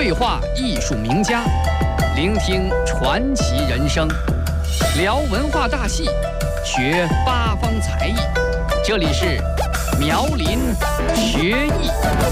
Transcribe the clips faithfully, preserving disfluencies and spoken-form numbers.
对话艺术名家，聆听传奇人生，聊文化大戏，学八方才艺。这里是苗林学艺。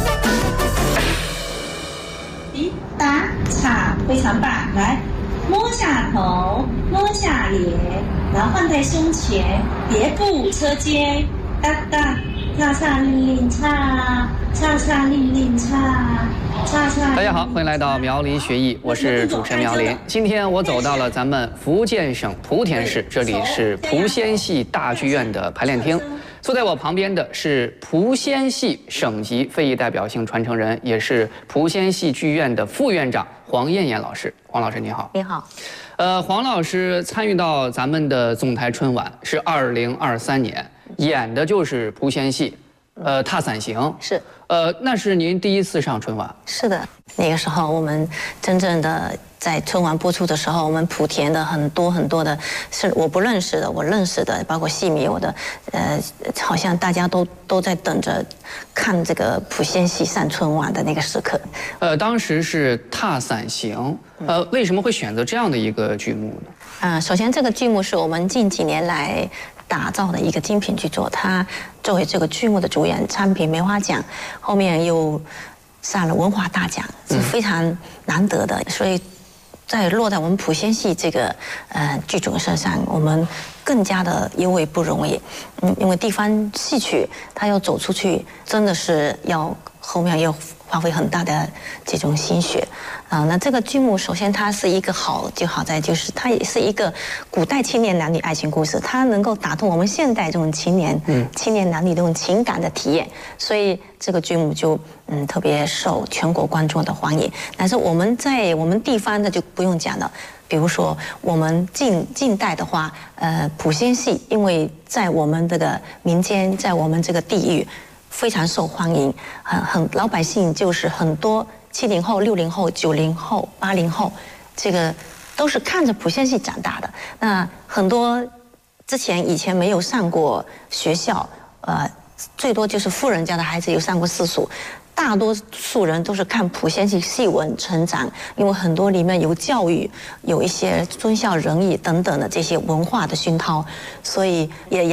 一打叉非常棒，来摸下头，摸下脸，然后放在胸前，叠步车肩，哒哒，叉叉令令叉，叉叉令令叉。 大家好，欢迎来到苗林学艺，我是主持人苗林。今天我走到了咱们福建省莆田市，这里是莆仙戏大剧院的排练厅。坐在我旁边的是莆仙戏省级非遗代表性传承人，也是莆仙戏剧院的副院长黄艳艳老师。黄老师你好。 你好。 呃，黄老师参与到咱们的总台春晚是二零二三年，演的就是莆仙戏。呃，踏伞行是， 呃，那是您第一次上春晚。 是的，那个时候我们真正的在春晚播出的时候，我们莆田的很多很多的是我不认识的，我认识的，包括戏迷，我的，呃，好像大家都都在等着看这个莆仙戏上春晚的那个时刻。 呃，当时是踏伞行，呃，为什么会选择这样的一个剧目呢？ 嗯、呃，首先这个剧目是我们近几年来打造的一个精品剧作，它作为这个剧目的主演，昌平梅花奖，后面又上了文化大奖，是非常难得的。所以，在落在我们莆仙戏这个呃剧种身上，我们更加的尤为不容易。嗯，因为地方戏曲它要走出去，真的是要后面要花费很大的这种心血。啊、呃，那这个剧目首先它是一个好，就好在就是它也是一个古代青年男女爱情故事，它能够打动我们现代这种青年，嗯，青年男女这种情感的体验，所以这个剧目就嗯特别受全国观众的欢迎。但是我们在我们地方的就不用讲了，比如说我们近近代的话，呃，莆仙戏因为在我们这个民间，在我们这个地域非常受欢迎，很很老百姓就是很多。七零后、六零后、九零后、八零后，这个都是看着莆仙戏长大的。那很多之前以前没有上过学校，呃，最多就是富人家的孩子有上过私塾，大多数人都是看莆仙戏戏文成长，因为很多里面有教育，有一些忠孝仁义等等的这些文化的熏陶，所以也